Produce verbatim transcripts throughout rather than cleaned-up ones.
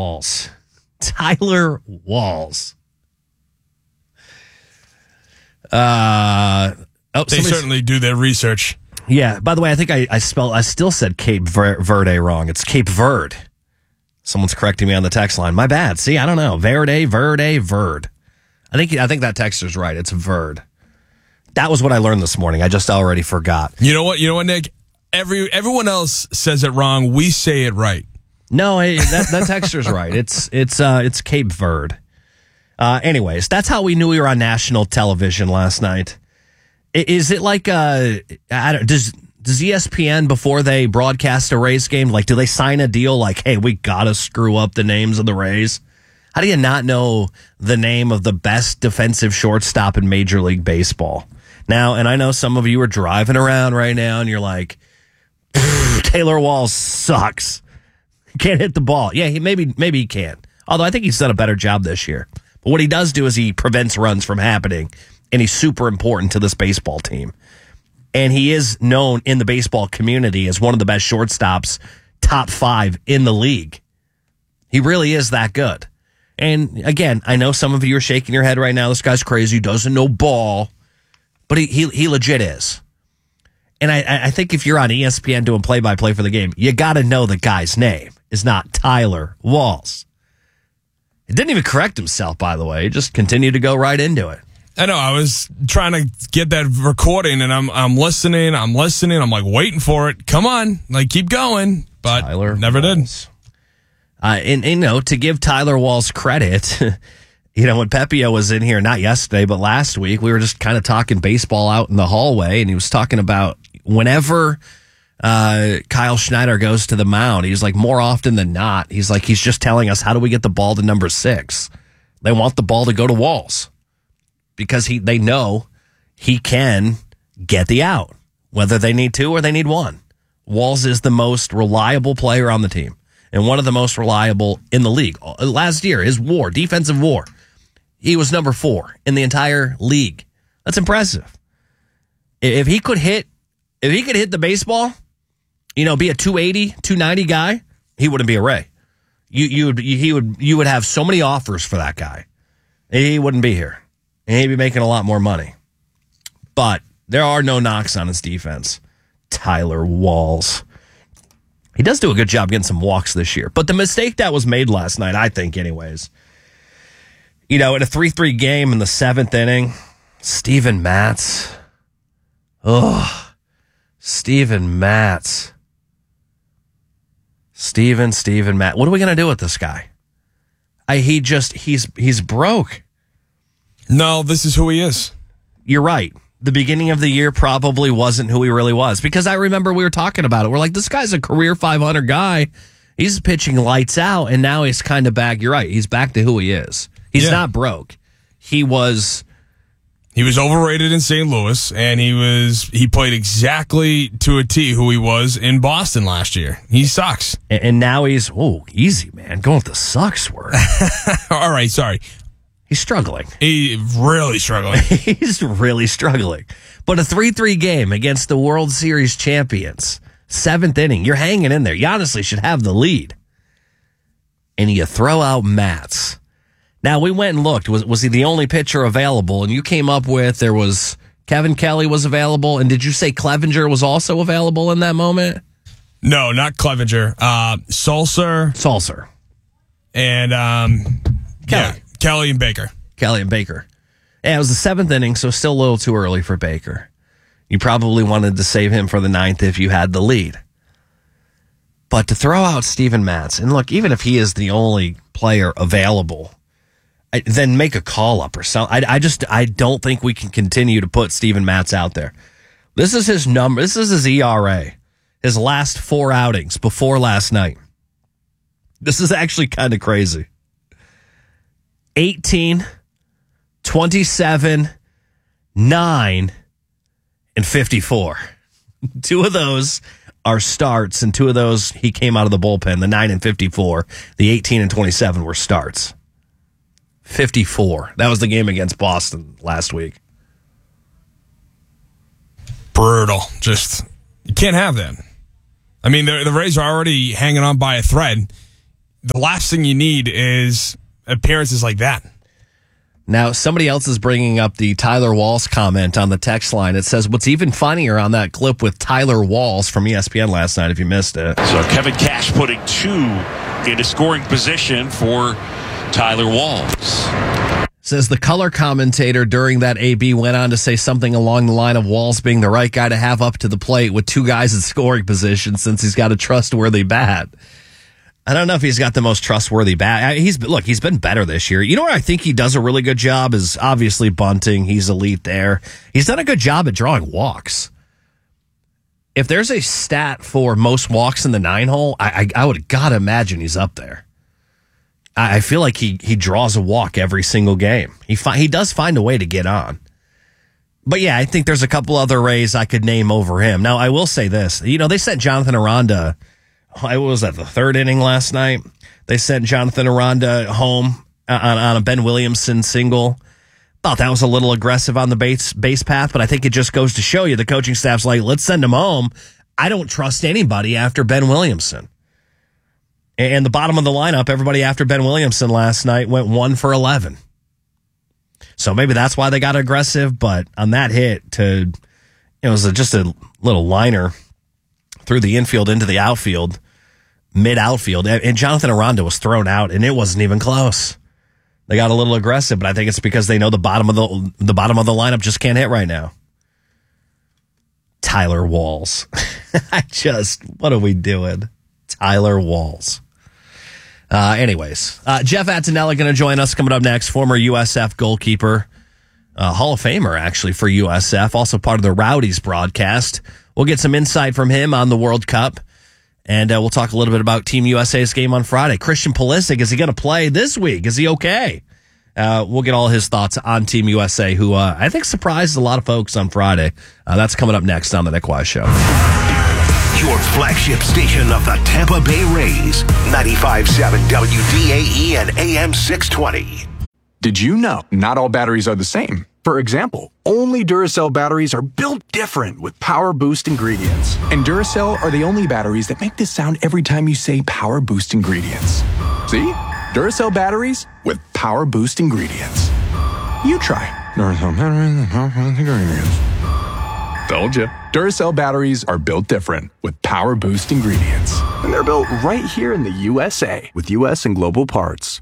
Walls. Tyler Walls. Uh, oh, they certainly do their research. Yeah. By the way, I think I, I spelled, I still said Cape Ver- Verde wrong. It's Cape Verde. Someone's correcting me on the text line. My bad. See, I don't know. Verde, Verde, Verde. I think I think that texter's right. It's Verde. That was what I learned this morning. I just already forgot. You know what? You know what, Nick? Every everyone else says it wrong. We say it right. No, hey, that that texter's right. It's it's uh it's Cape Verde. Uh, anyways, that's how we knew we were on national television last night. Is it like uh I don't, does does E S P N before they broadcast a Rays game, like, do they sign a deal like, hey, we gotta screw up the names of the Rays? How do you not know the name of the best defensive shortstop in Major League Baseball? Now, and I know some of you are driving around right now and you're like, Taylor Walls sucks. He can't hit the ball. Yeah, he maybe maybe he can. Although I think he's done a better job this year. But what he does do is he prevents runs from happening, and he's super important to this baseball team. And he is known in the baseball community as one of the best shortstops, top five in the league. He really is that good. And again, I know some of you are shaking your head right now. This guy's crazy, doesn't know ball. But he he, he legit is. And I, I think if you're on E S P N doing play-by-play for the game, you got to know the guy's name is not Tyler Walls. He didn't even correct himself, by the way. He just continued to go right into it. I know. I was trying to get that recording, and I'm I'm listening. I'm listening. I'm like waiting for it. Come on, like keep going. But Tyler never Walls. did. Uh, and, and you know, to give Tyler Walls credit, you know, when Pepio was in here, not yesterday, but last week, we were just kind of talking baseball out in the hallway, and he was talking about whenever uh, Kyle Schneider goes to the mound, he's like, more often than not, he's like, he's just telling us, how do we get the ball to number six? They want the ball to go to Walls because he they know he can get the out, whether they need two or they need one. Walls is the most reliable player on the team and one of the most reliable in the league. Last year, his WAR, defensive WAR, he was number four in the entire league. That's impressive. If he could hit, if he could hit the baseball, you know, be a two eighty, two ninety guy, he wouldn't be a Ray. You you would he would you would have so many offers for that guy. He wouldn't be here. And he'd be making a lot more money. But there are no knocks on his defense. Tyler Walls. He does do a good job getting some walks this year. But the mistake that was made last night, I think anyways, you know, in a three three game in the seventh inning, Steven Matz. Ugh. Steven Matz. Steven, Steven Matz. What are we going to do with this guy? I, he just, he's, he's broke. No, this is who he is. You're right. The beginning of the year probably wasn't who he really was, because I remember we were talking about it. We're like, this guy's a career five hundred guy. He's pitching lights out, and now he's kind of back. You're right. He's back to who he is. He's yeah. not broke. He was... He was overrated in Saint Louis, and he was he played exactly to a T who he was in Boston last year. He sucks. And, and now he's, oh, easy, man. Going with the sucks word. All right, sorry. He's struggling. He's really struggling. He's really struggling. But a three three game against the World Series champions, seventh inning, you're hanging in there. You honestly should have the lead. And you throw out Matz. Now, we went and looked. Was was he the only pitcher available? And you came up with there was Kevin Kelly was available. And did you say Clevenger was also available in that moment? No, not Clevenger. Uh, Sulser. Sulser. And um, Kelly. Yeah, Kelly and Baker. Kelly and Baker. Yeah, it was the seventh inning, so still a little too early for Baker. You probably wanted to save him for the ninth if you had the lead. But to throw out Steven Matz, and look, even if he is the only player available, I, then make a call up or something. I, I just I don't think we can continue to put Steven Matz out there. This is his number. This is his E R A. His last four outings before last night. This is actually kind of crazy. eighteen, twenty-seven, nine, and fifty-four. Two of those are starts, and two of those he came out of the bullpen. The nine and fifty-four, the eighteen and twenty-seven were starts. fifty-four. That was the game against Boston last week. Brutal. Just, you can't have that. I mean, the, the Rays are already hanging on by a thread. the last thing you need is appearances like that. Now, somebody else is bringing up the Tyler Walls comment on the text line. It says, what's even funnier on that clip with Tyler Walls from E S P N last night, if you missed it. So Kevin Cash putting two into scoring position for Tyler Walls. Says the color commentator during that A B went on to say something along the line of Walls being the right guy to have up to the plate with two guys in scoring position since he's got a trustworthy bat. I don't know if he's got the most trustworthy bat. He's look, he's been better this year. You know where I think he does a really good job is obviously bunting. He's elite there. He's done a good job at drawing walks. If there's a stat for most walks in the nine hole, I, I, I would gotta imagine he's up there. I, I feel like he he draws a walk every single game. He fi- he does find a way to get on. But yeah, I think there's a couple other Rays I could name over him. Now I will say this: you know, they sent Jonathan Aranda. What was that, the third inning last night? They sent Jonathan Aranda home on, on a Ben Williamson single. Thought that was a little aggressive on the base base path, but I think it just goes to show you the coaching staff's like, let's send him home. I don't trust anybody after Ben Williamson. And the bottom of the lineup, everybody after Ben Williamson last night went one for eleven. So maybe that's why they got aggressive, but on that hit, to it was a, just a little liner through the infield into the outfield. Mid outfield, and Jonathan Aranda was thrown out, and it wasn't even close. They got a little aggressive, but I think it's because they know the bottom of the the bottom of the lineup just can't hit right now. Tyler Walls, I just what are we doing? Tyler Walls. Uh, anyways, uh, Jeff Attinella going to join us coming up next. Former U S F goalkeeper, uh, Hall of Famer actually for U S F, also part of the Rowdies broadcast. We'll get some insight from him on the World Cup. And uh, we'll talk a little bit about Team U S A's game on Friday. Christian Pulisic, is he going to play this week? Is he okay? Uh, we'll get all his thoughts on Team U S A, who uh, I think surprised a lot of folks on Friday. Uh, that's coming up next on the Nick Wise Show. Your flagship station of the Tampa Bay Rays, ninety-five point seven W D A E and A M six twenty. Did you know not all batteries are the same? For example, only Duracell batteries are built different with Power Boost ingredients. And Duracell are the only batteries that make this sound every time you say Power Boost ingredients. See? Duracell batteries with Power Boost ingredients. You try. Duracell batteries with Power Boost ingredients. Told you. Duracell batteries are built different with Power Boost ingredients. And they're built right here in the U S A with U S and global parts.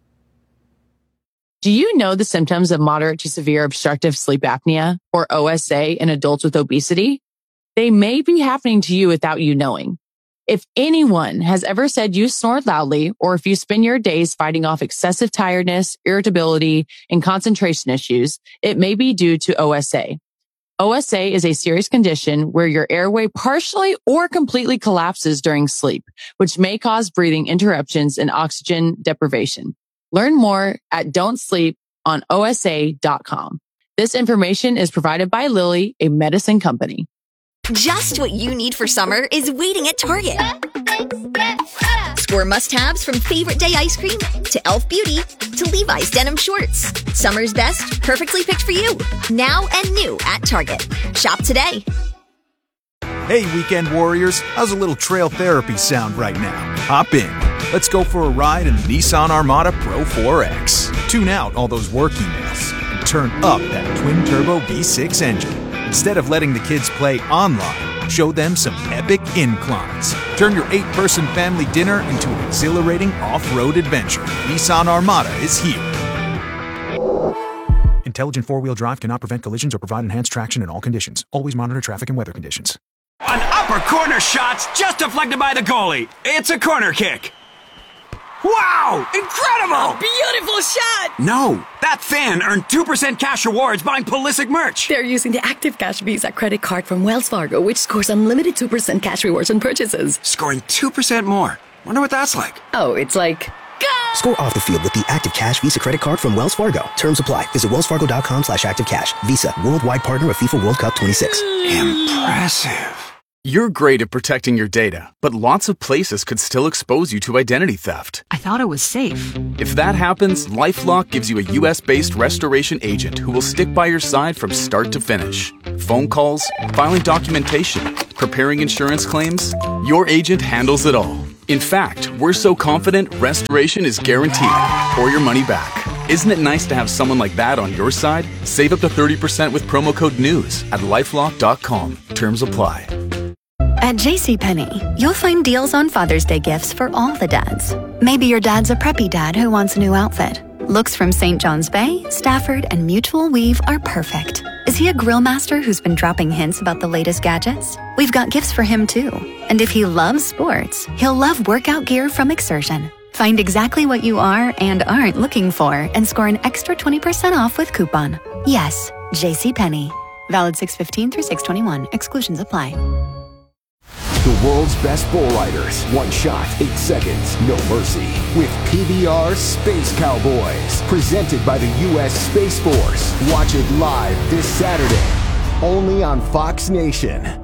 Do you know the symptoms of moderate to severe obstructive sleep apnea, or O S A, in adults with obesity? They may be happening to you without you knowing. If anyone has ever said you snore loudly, or if you spend your days fighting off excessive tiredness, irritability, and concentration issues, it may be due to O S A. O S A is a serious condition where your airway partially or completely collapses during sleep, which may cause breathing interruptions and oxygen deprivation. Learn more at don't sleep on O S A dot com. This information is provided by Lilly, a medicine company. Just what you need for summer is waiting at Target. Score must-haves from Favorite Day ice cream to e l f Beauty to Levi's denim shorts. Summer's best, perfectly picked for you. Now and new at Target. Shop today. Hey, weekend warriors. How's a little trail therapy sound right now? Hop in. Let's go for a ride in the Nissan Armada Pro four X. Tune out all those work emails and turn up that twin-turbo V six engine. Instead of letting the kids play online, show them some epic inclines. Turn your eight-person family dinner into an exhilarating off-road adventure. Nissan Armada is here. Intelligent four-wheel drive cannot prevent collisions or provide enhanced traction in all conditions. Always monitor traffic and weather conditions. An upper corner shot's just deflected by the goalie. It's a corner kick. Wow! Incredible! A beautiful shot! No, that fan earned two percent cash rewards buying Pulisic merch. They're using the Active Cash Visa credit card from Wells Fargo, which scores unlimited two percent cash rewards on purchases. Scoring two percent more. Wonder what that's like. Oh, it's like... Go! Score off the field with the Active Cash Visa credit card from Wells Fargo. Terms apply. Visit wellsfargo.com slash activecash. Visa, worldwide partner of FIFA World Cup twenty-six. Impressive. You're great at protecting your data, but lots of places could still expose you to identity theft. I thought it was safe. If that happens, LifeLock gives you a U S-based restoration agent who will stick by your side from start to finish. Phone calls, filing documentation, preparing insurance claims, your agent handles it all. In fact, we're so confident restoration is guaranteed or your money back. Isn't it nice to have someone like that on your side? Save up to thirty percent with promo code NEWS at lifelock dot com. Terms apply. At JCPenney, you'll find deals on Father's Day gifts for all the dads. Maybe your dad's a preppy dad who wants a new outfit. Looks from Saint John's Bay, Stafford, and Mutual Weave are perfect. Is he a grill master who's been dropping hints about the latest gadgets? We've got gifts for him too. And if he loves sports, he'll love workout gear from Exertion. Find exactly what you are and aren't looking for and score an extra twenty percent off with coupon. Yes, JCPenney. Valid six fifteen through six twenty-one. Exclusions apply. The world's best bull riders. One shot, eight seconds, no mercy. With P B R Space Cowboys. Presented by the U S Space Force. Watch it live this Saturday. Only on Fox Nation.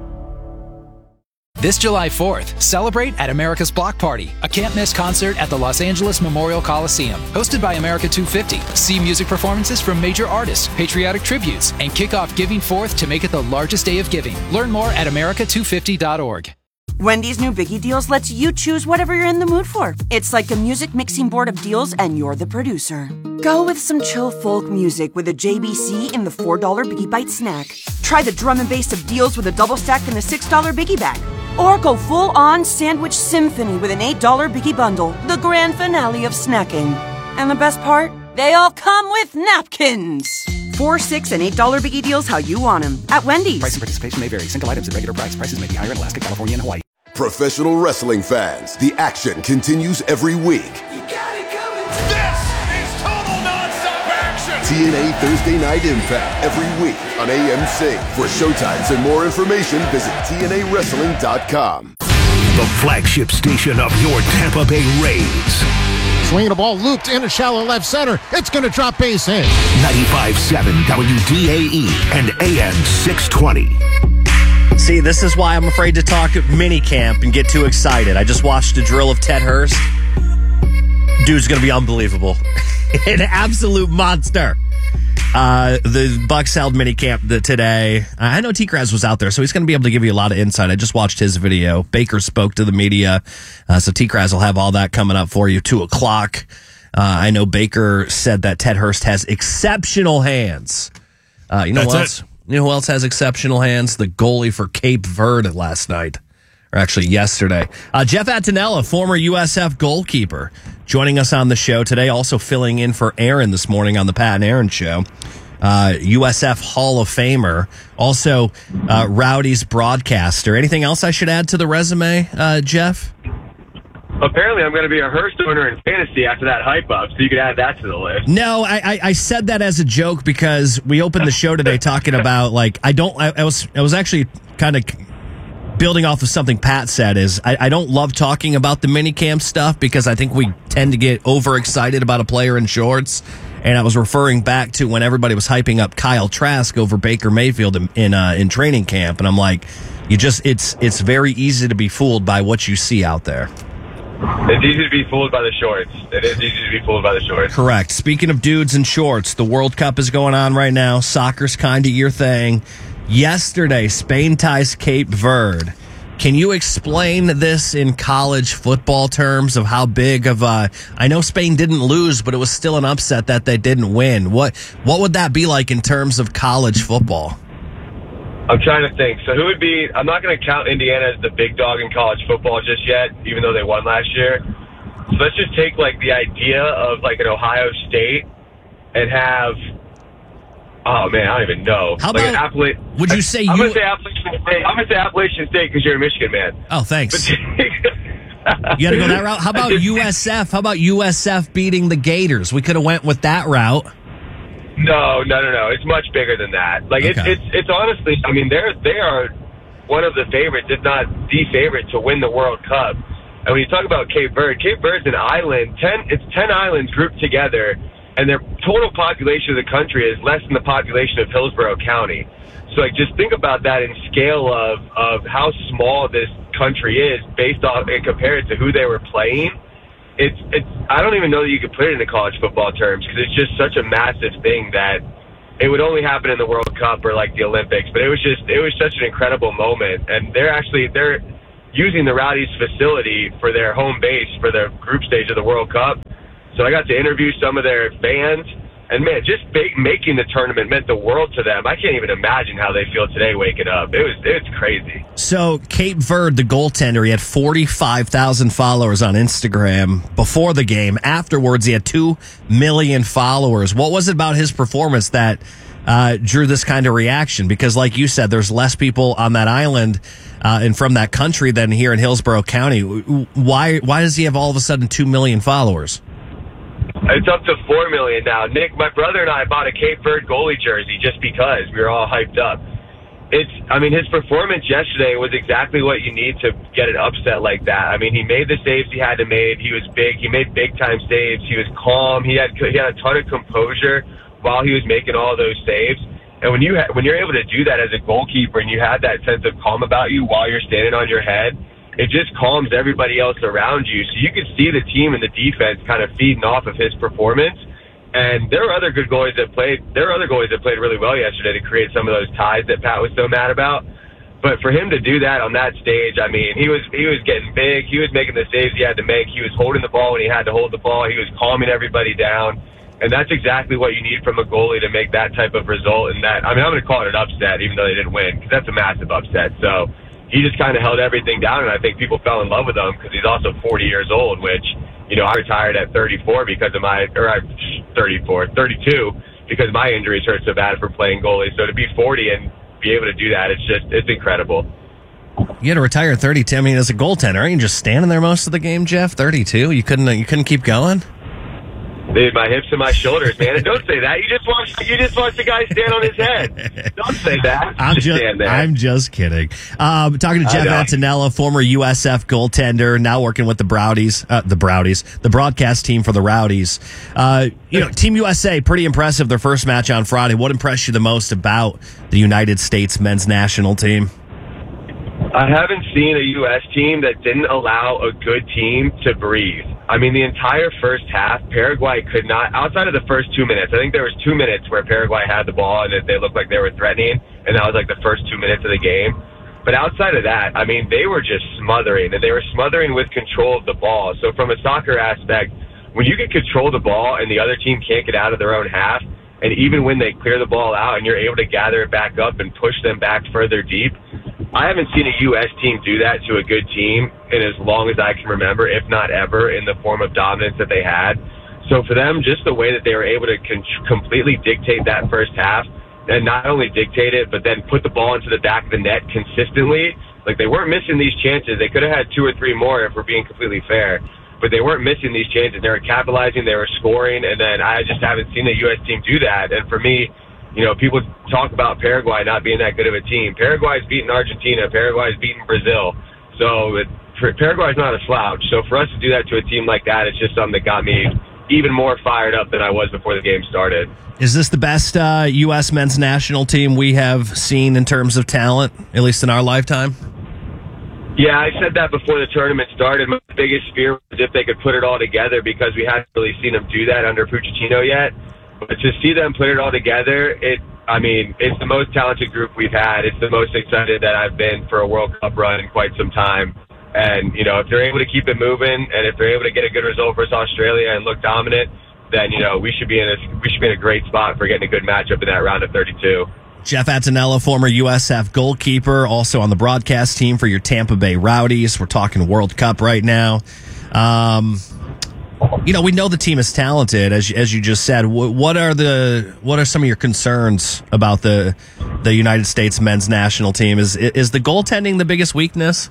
This July fourth, celebrate at America's Block Party, a can't-miss concert at the Los Angeles Memorial Coliseum. Hosted by America two fifty. See music performances from major artists, patriotic tributes, and kick off Giving Fourth to make it the largest day of giving. Learn more at america two fifty dot org. Wendy's new Biggie Deals lets you choose whatever you're in the mood for. It's like a music mixing board of deals, and you're the producer. Go with some chill folk music with a J B C in the four dollar Biggie Bite snack. Try the drum and bass of deals with a double stack in the six dollar Biggie Bag. Or go full-on sandwich symphony with an eight dollar Biggie Bundle, the grand finale of snacking. And the best part? They all come with napkins. Four, six, and eight dollar Biggie Deals how you want them at Wendy's. Price and participation may vary. Single items at regular price. Prices may be higher in Alaska, California, and Hawaii. Professional wrestling fans, the action continues every week. You got it coming. This is total nonstop action. T N A Thursday Night Impact every week on A M C. For showtimes and more information, visit T N A wrestling dot com. The flagship station of your Tampa Bay Rays. Swinging a ball looped in a shallow left center. It's going to drop base hit. ninety-five point seven W D A E and A M six twenty. See, this is why I'm afraid to talk mini camp and get too excited. I just watched a drill of Ted Hurst. Dude's going to be unbelievable. An absolute monster. Uh, the Bucks held mini camp today. I know T-Kraz was out there, so he's going to be able to give you a lot of insight. I just watched his video. Baker spoke to the media, uh, so T-Kraz will have all that coming up for you. Two o'clock. Uh, I know Baker said that Ted Hurst has exceptional hands. Uh, you know That's what else? It. You know who else has exceptional hands? The goalie for Cape Verde last night, or actually yesterday. Uh, Jeff Attinella, former U S F goalkeeper, joining us on the show today, also filling in for Aaron this morning on the Pat and Aaron Show. Uh, U S F Hall of Famer, also uh, Rowdy's broadcaster. Anything else I should add to the resume, uh, Jeff? Apparently, I'm going to be a Hurst owner in fantasy after that hype up, so you could add that to the list. No, I, I, I said that as a joke because we opened the show today talking about, like, I don't, I, I was, I was actually kind of building off of something Pat said is I, I don't love talking about the minicamp stuff because I think we tend to get overexcited about a player in shorts. And I was referring back to when everybody was hyping up Kyle Trask over Baker Mayfield in in, uh, in training camp, and I'm like, you just, it's, it's very easy to be fooled by what you see out there. It's easy to be fooled by the shorts. It is easy to be fooled by the shorts. Correct. Speaking of dudes in shorts, the World Cup is going on right now. Soccer's kind of your thing. Yesterday, Spain ties Cape Verde. Can you explain this in college football terms of how big of a... I know Spain didn't lose, but it was still an upset that they didn't win. What what would that be like in terms of college football? I'm trying to think. So who would be... I'm not going to count Indiana as the big dog in college football just yet, even though they won last year. So let's just take, like, the idea of, like, an Ohio State and have... Oh, man, I don't even know. How like about... Appala- would you say I'm you... going to say Appalachian State. I'm going to say Appalachian State because you're a Michigan man. Oh, thanks. You got to go that route? How about U S F? How about U S F beating the Gators? We could have went with that route. No, no, no, no. It's much bigger than that. Like Okay. it's, it's, it's honestly. I mean, they're they are one of the favorites, if not the favorite, to win the World Cup. And when you talk about Cape Verde, Cape Verde's an island. Ten, it's ten islands grouped together, and their total population of the country is less than the population of Hillsborough County. So, like, just think about that in scale of of how small this country is, based on and compared to who they were playing. It's, it's, I don't even know that you could put it into college football terms because it's just such a massive thing that it would only happen in the World Cup or like the Olympics. But it was just, it was such an incredible moment. And they're actually, they're, using the Rowdies facility for their home base for the group stage of the World Cup. So I got to interview some of their fans. And, man, just ba- making the tournament meant the world to them. I can't even imagine how they feel today waking up. It was it's crazy. So, Cape Verde, the goaltender, he had forty-five thousand followers on Instagram before the game. Afterwards, he had two million followers. What was it about his performance that uh, drew this kind of reaction? Because, like you said, there's less people on that island uh, and from that country than here in Hillsborough County. Why, why does he have all of a sudden two million followers? It's up to four million now. Nick, my brother and I bought a Cape Verde goalie jersey just because we were all hyped up. It's, I mean, his performance yesterday was exactly what you need to get an upset like that. I mean, he made the saves he had to make. He was big. He made big time saves. He was calm. He had he had a ton of composure while he was making all those saves. And when you ha- when you're able to do that as a goalkeeper and you have that sense of calm about you while you're standing on your head, it just calms everybody else around you. So you could see the team and the defense kind of feeding off of his performance. And there were other good goalies that played. There were other goalies that played really well yesterday to create some of those ties that Pat was so mad about. But for him to do that on that stage, I mean, he was he was getting big. He was making the saves he had to make. He was holding the ball when he had to hold the ball. He was calming everybody down. And that's exactly what you need from a goalie to make that type of result. And that, I mean, I'm going to call it an upset, even though they didn't win, because that's a massive upset. So he just kind of held everything down, and I think people fell in love with him because he's also forty years old, which, you know, I retired at thirty-four because of my, or I'm thirty-four, thirty-two, because my injuries hurt so bad from playing goalie. So to be forty and be able to do that, it's just, it's incredible. You had to retire at thirty-two. I mean, as a goaltender, aren't you just standing there most of the game, Jeff? thirty-two? You couldn't, you couldn't keep going? Dude, my hips and my shoulders, man. And don't say that. You just watch. You just watch the guy stand on his head. Don't say that. I'm just, just, stand there. I'm just kidding. Um, talking to Jeff Attinella, former U S F goaltender, now working with the Browdies, uh, the Browdies, the broadcast team for the Rowdies. Uh, you know, Team U S A, pretty impressive. Their first match on Friday. What impressed you the most about the United States men's national team? I haven't seen a U S team that didn't allow a good team to breathe. I mean, the entire first half, Paraguay could not, outside of the first two minutes, I think there was two minutes where Paraguay had the ball and they looked like they were threatening, and that was like the first two minutes of the game. But outside of that, I mean, they were just smothering, and they were smothering with control of the ball. So from a soccer aspect, when you can control the ball and the other team can't get out of their own half, and even when they clear the ball out and you're able to gather it back up and push them back further deep, I haven't seen a U S team do that to a good team in as long as I can remember, if not ever, in the form of dominance that they had. So for them, just the way that they were able to con- completely dictate that first half, and not only dictate it, but then put the ball into the back of the net consistently. Like, they weren't missing these chances. They could have had two or three more if we're being completely fair. But they weren't missing these chances. They were capitalizing. They were scoring. And then I just haven't seen the U S team do that. And for me, you know, people talk about Paraguay not being that good of a team. Paraguay's beaten Argentina. Paraguay's beaten Brazil. So it, Paraguay's not a slouch. So for us to do that to a team like that, it's just something that got me even more fired up than I was before the game started. Is this the best uh, U S men's national team we have seen in terms of talent, at least in our lifetime? Yeah, I said that before the tournament started. My biggest fear was if they could put it all together, because we hadn't really seen them do that under Puccettino yet. But to see them put it all together, it, I mean, it's the most talented group we've had. It's the most excited that I've been for a World Cup run in quite some time. And, you know, if they're able to keep it moving and if they're able to get a good result versus Australia and look dominant, then, you know, we should be in a, we should be in a great spot for getting a good matchup in that round of thirty-two. Jeff Attinella, former U S F goalkeeper, also on the broadcast team for your Tampa Bay Rowdies. We're talking World Cup right now. Um, you know, we know the team is talented, as as you just said. What are the what are some of your concerns about the the United States men's national team? Is is the goaltending the biggest weakness?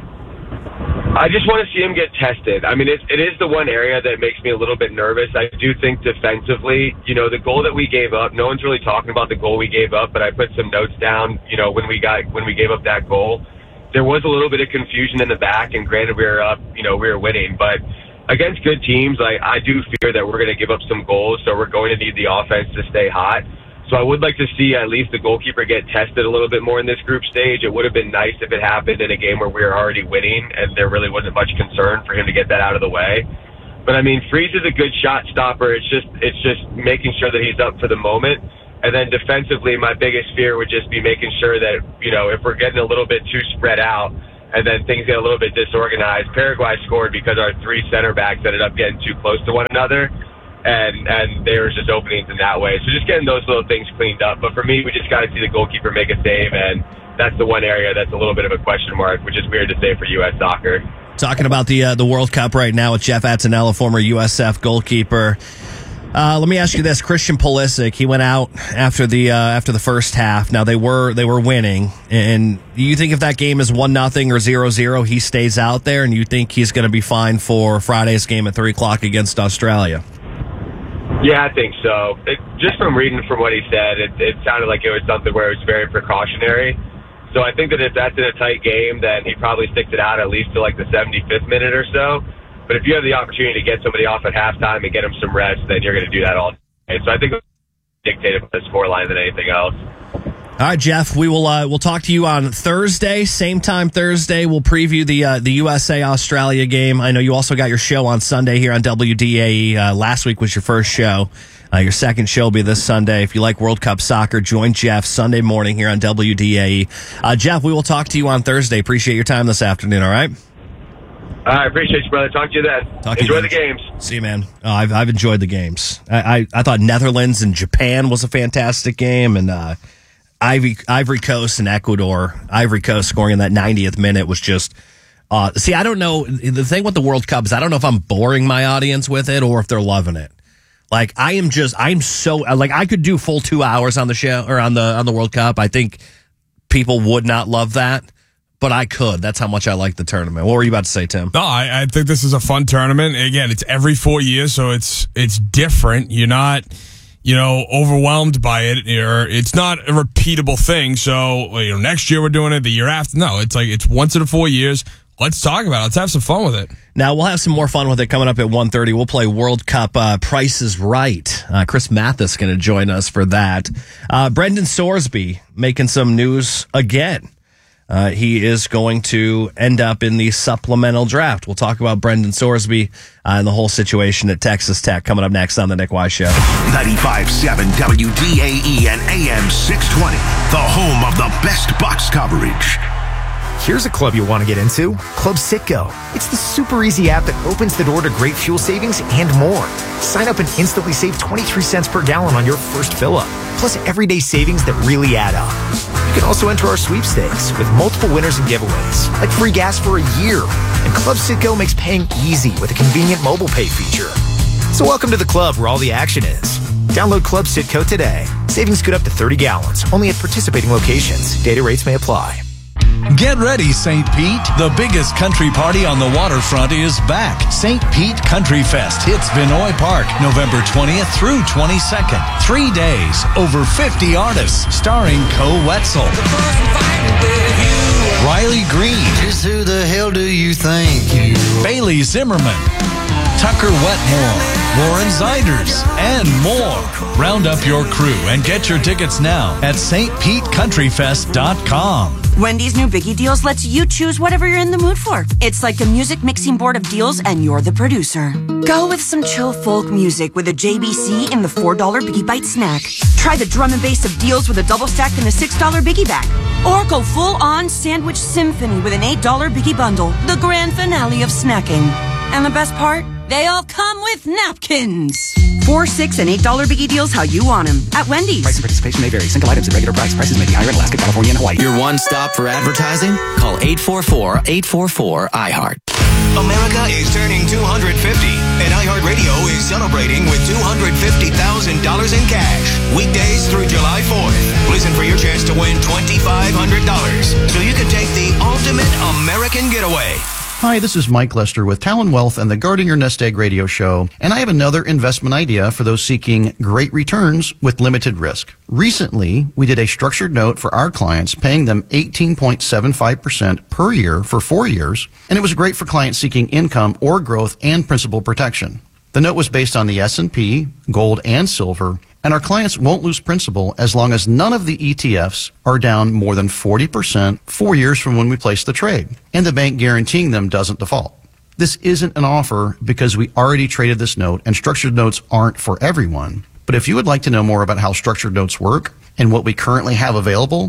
I just want to see him get tested. I mean, it, it is the one area that makes me a little bit nervous. I do think defensively, you know, the goal that we gave up, no one's really talking about the goal we gave up, but I put some notes down, you know, when we got, when we gave up that goal. There was a little bit of confusion in the back, and granted we were up, you know, we were winning, but against good teams, like, I do fear that we're going to give up some goals, so we're going to need the offense to stay hot. So I would like to see at least the goalkeeper get tested a little bit more in this group stage. It would have been nice if it happened in a game where we were already winning and there really wasn't much concern for him to get that out of the way. But I mean, Freese is a good shot stopper. It's just it's just making sure that he's up for the moment. And then defensively, my biggest fear would just be making sure that, you know, if we're getting a little bit too spread out, and then things get a little bit disorganized. Paraguay scored because our three center backs ended up getting too close to one another, and and there was just openings in that way. So just getting those little things cleaned up. But for me, we just got to see the goalkeeper make a save, and that's the one area that's a little bit of a question mark, which is weird to say for U S soccer. Talking about the uh, the World Cup right now with Jeff Attinella, former U S F goalkeeper. Uh, let me ask you this: Christian Pulisic, he went out after the uh, after the first half. Now they were they were winning, and you think if that game is one nothing or zero zero, he stays out there, and you think he's going to be fine for Friday's game at three o'clock against Australia? Yeah, I think so. It, just from reading from what he said, it, it sounded like it was something where it was very precautionary. So I think that if that's in a tight game, then he probably sticks it out at least to like the seventy-fifth minute or so. But if you have the opportunity to get somebody off at halftime and get them some rest, then you're going to do that all day. So I think it's dictated by the scoreline than anything else. All right, Jeff, we will uh, we'll talk to you on Thursday, same time Thursday. We'll preview the uh, the U S A Australia game. I know you also got your show on Sunday here on W D A E. Uh, last week was your first show. Uh, your second show will be this Sunday. If you like World Cup soccer, join Jeff Sunday morning here on W D A E. Uh, Jeff, we will talk to you on Thursday. Appreciate your time this afternoon, all right? I appreciate you, brother. Talk to you then. Talk Enjoy you the games. See you, man. Oh, I've I've enjoyed the games. I, I, I thought Netherlands and Japan was a fantastic game, and uh, Ivory, Ivory Coast and Ecuador. Ivory Coast scoring in that ninetieth minute was just. Uh, see, I don't know. The thing with the World Cup is I don't know if I'm boring my audience with it or if they're loving it. Like I am just, I'm so like I could do full two hours on the show or on the on the World Cup. I think people would not love that. But I could. That's how much I like the tournament. What were you about to say, Tim? No, I, I think this is a fun tournament. Again, it's every four years, so it's it's different. You're not, you know, overwhelmed by it. You're, it's not a repeatable thing. So, you know, next year we're doing it. The year after, no, it's like it's once in four years. Let's talk about it. Let's have some fun with it. Now, we'll have some more fun with it coming up at one thirty. We'll play World Cup uh, Price is Right. Uh, Chris Mathis going to join us for that. Uh, Brendan Sorsby making some news again. Uh, he is going to end up in the supplemental draft. We'll talk about Brendan Sorsby uh, and the whole situation at Texas Tech coming up next on The Nick Wise Show. ninety-five point seven W D A E and A M six twenty, the home of the best Bucs coverage. Here's a club you'll want to get into, Club Citgo. It's the super easy app that opens the door to great fuel savings and more. Sign up and instantly save twenty-three cents per gallon on your first fill-up, plus everyday savings that really add up. You can also enter our sweepstakes with multiple winners and giveaways, like free gas for a year. And Club Citgo makes paying easy with a convenient mobile pay feature. So welcome to the club where all the action is. Download Club Citgo today. Savings good up to thirty gallons, only at participating locations. Data rates may apply. Get ready, Saint Pete. The biggest country party on the waterfront is back. Saint Pete Country Fest hits Vinoy Park November twentieth through twenty-second. Three days, over fifty artists, starring Co Wetzel, Riley Green, just who the hell do you think you are? Bailey Zimmerman, Tucker Wetmore, Warren Ziders, and more. Round up your crew and get your tickets now at St Pete Country Fest dot com. Wendy's new Biggie Deals lets you choose whatever you're in the mood for. It's like a music mixing board of deals, and you're the producer. Go with some chill folk music with a J B C in the four dollar Biggie Bite snack. Try the drum and bass of deals with a double stack in the six dollar Biggie bag. Or go full-on sandwich symphony with an eight dollar Biggie bundle. The grand finale of snacking. And the best part? They all come with napkins. Four, six, and eight dollar Biggie Deals how you want them at Wendy's. Price and participation may vary. Single items at regular price. Prices may be higher in Alaska, California, and Hawaii. Your one stop for advertising? Call eight four four, eight four four, I heart. America is turning two hundred fifty, and iHeartRadio is celebrating with two hundred fifty thousand dollars in cash. Weekdays through July fourth. Listen for your chance to win twenty-five hundred dollars so you can take the ultimate American getaway. Hi, this is Mike Lester with Talon Wealth and the Guarding Your Nest Egg radio show, and I have another investment idea for those seeking great returns with limited risk. Recently, we did a structured note for our clients, paying them eighteen point seven five percent per year for four years, and it was great for clients seeking income or growth and principal protection. The note was based on the S and P, gold, and silver, and our clients won't lose principal as long as none of the E T Fs are down more than forty percent four years from when we placed the trade, and the bank guaranteeing them doesn't default. This isn't an offer because we already traded this note, and structured notes aren't for everyone. But if you would like to know more about how structured notes work and what we currently have available,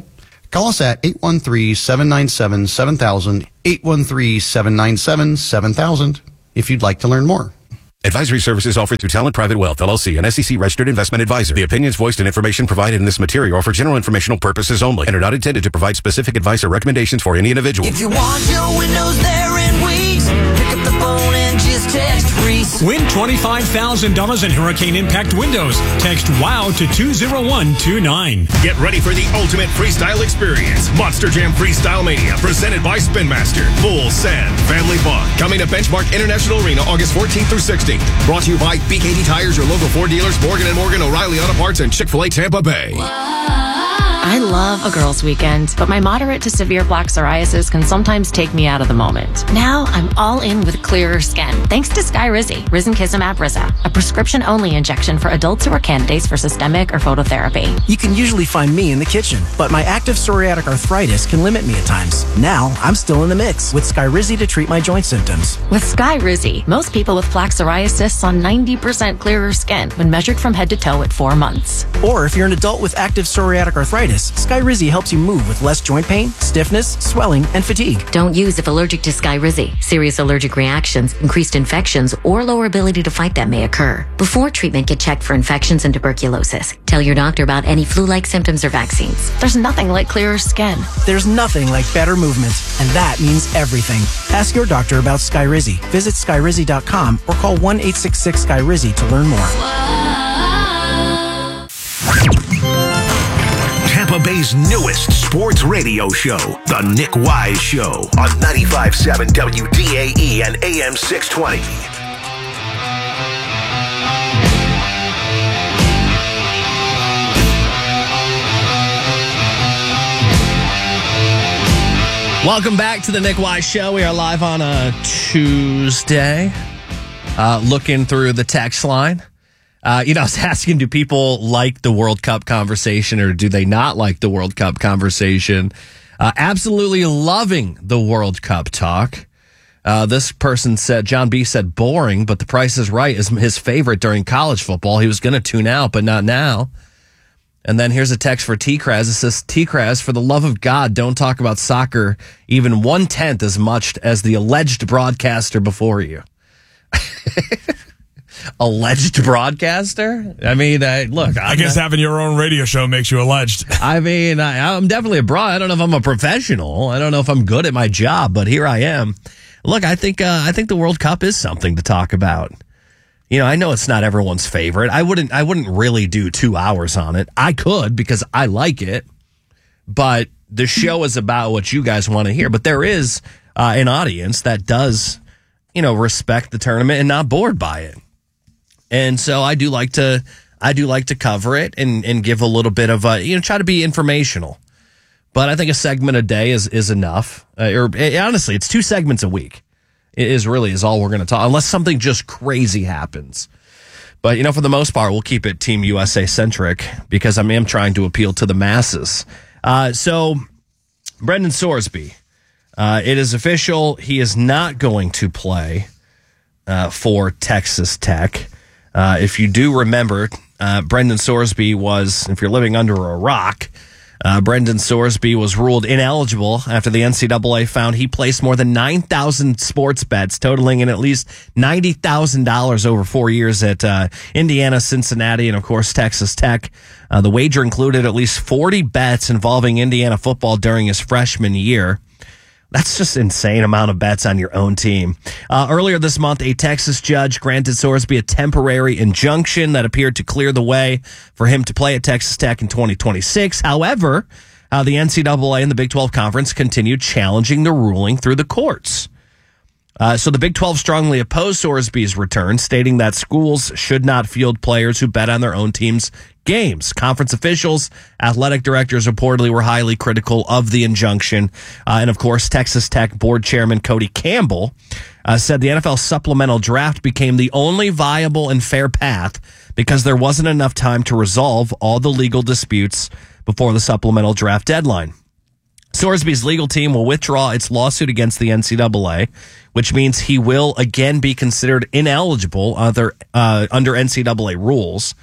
Call us at eight one three, seven nine seven, seven thousand, eight one three, seven nine seven, seven thousand, if you'd like to learn more. Advisory services offered through Talent Private Wealth, L L C, an S E C-registered investment advisor. The opinions voiced and information provided in this material are for general informational purposes only and are not intended to provide specific advice or recommendations for any individual. If you want your windows there in weeks, pick up the phone and just text Reese. Win twenty-five thousand dollars in Hurricane Impact windows. Text WOW to two zero one two nine. Get ready for the ultimate freestyle experience. Monster Jam Freestyle Mania, presented by Spin Master. Full send, family fun. Coming to Benchmark International Arena August fourteenth through sixteenth. Brought to you by B K D Tires, your local Ford dealers, Morgan and Morgan, O'Reilly Auto Parts, and Chick-fil-A Tampa Bay. I love a girls' weekend, but my moderate to severe plaque psoriasis can sometimes take me out of the moment. Now I'm all in with clearer skin, thanks to Skyrizi, Risankizumab Riza, a prescription-only injection for adults who are candidates for systemic or phototherapy. You can usually find me in the kitchen, but my active psoriatic arthritis can limit me at times. Now I'm still in the mix with Skyrizi to treat my joint symptoms. With Skyrizi, most people with plaque psoriasis saw ninety percent clearer skin when measured from head to toe at four months. Or if you're an adult with active psoriatic arthritis, Skyrizi helps you move with less joint pain, stiffness, swelling, and fatigue. Don't use if allergic to Skyrizi. Serious allergic reactions, increased infections, or lower ability to fight them may occur. Before treatment, get checked for infections and tuberculosis. Tell your doctor about any flu-like symptoms or vaccines. There's nothing like clearer skin. There's nothing like better movement, and that means everything. Ask your doctor about Skyrizi. Visit Skyrizi dot com or call one eight six six Skyrizi to learn more. Tampa Bay's newest sports radio show, The Nick Wise Show, on ninety-five point seven W D A E and A M six twenty. Welcome back to The Nick Wise Show. We are live on a Tuesday, uh, looking through the text line. Uh, you know, I was asking, do people like the World Cup conversation or do they not like the World Cup conversation? Uh, absolutely loving the World Cup talk. Uh, this person said, John B. said boring, but The Price is Right is his favorite during college football. He was going to tune out, but not now. And then here's a text for T-Kraz. It says, T-Kraz, for the love of God, don't talk about soccer even one-tenth as much as the alleged broadcaster before you. Alleged broadcaster? I mean, I, look. I'm I guess not, having your own radio show makes you alleged. I mean, I, I'm definitely a broad. I don't know if I'm a professional. I don't know if I'm good at my job, but here I am. Look, I think uh, I think the World Cup is something to talk about. You know, I know it's not everyone's favorite. I wouldn't. I wouldn't really do two hours on it. I could because I like it, but the show is about what you guys want to hear. But there is uh, an audience that does, you know, respect the tournament and not bored by it. And so I do like to, I do like to cover it and, and give a little bit of a, you know, try to be informational. But I think a segment a day is, is enough. Uh, or honestly, it's two segments a week. It is really is all we're going to talk, unless something just crazy happens. But, you know, for the most part, we'll keep it Team U S A centric because I am trying to appeal to the masses. Uh, so Brendan Sorsby, uh, it is official. He is not going to play uh, for Texas Tech. Uh, if you do remember, uh, Brendan Sorsby was, if you're living under a rock, uh, Brendan Sorsby was ruled ineligible after the N C double A found he placed more than nine thousand sports bets, totaling in at least ninety thousand dollars over four years at uh, Indiana, Cincinnati, and, of course, Texas Tech. Uh, the wager included at least forty bets involving Indiana football during his freshman year. That's just insane amount of bets on your own team. Uh, earlier this month, a Texas judge granted Sorsby a temporary injunction that appeared to clear the way for him to play at Texas Tech in twenty twenty-six. However, uh, the N C double A and the Big twelve Conference continued challenging the ruling through the courts. Uh, so the Big twelve strongly opposed Sorsby's return, stating that schools should not field players who bet on their own team's games. Conference officials, athletic directors reportedly were highly critical of the injunction. Uh, and, of course, Texas Tech board chairman Cody Campbell uh, said the N F L supplemental draft became the only viable and fair path because there wasn't enough time to resolve all the legal disputes before the supplemental draft deadline. Sorsby's legal team will withdraw its lawsuit against the N C double A, which means he will again be considered ineligible under, uh, under N C double A rules.